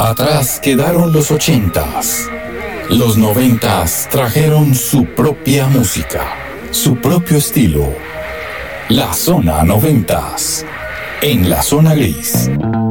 Atrás quedaron los 80s. Los 90s trajeron su propia música, su propio estilo. La Zona 90s. En la Zona Gris.